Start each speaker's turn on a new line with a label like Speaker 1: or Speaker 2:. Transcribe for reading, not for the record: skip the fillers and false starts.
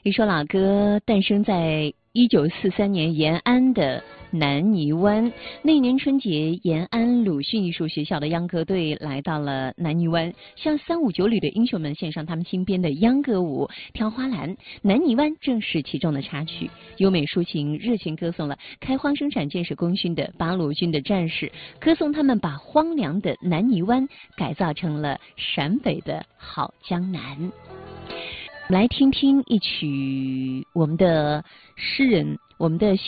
Speaker 1: 一首老歌诞生在1943年延安的南泥湾。那年春节，延安鲁迅艺术学校的秧歌队来到了南泥湾，向359旅的英雄们献上他们新编的秧歌舞《挑花篮》。南泥湾正是其中的插曲，优美抒情，热情歌颂了开荒生产建设功勋的八路军的战士，歌颂他们把荒凉的南泥湾改造成了陕北的好江南。来听听一曲我们的诗人，我们的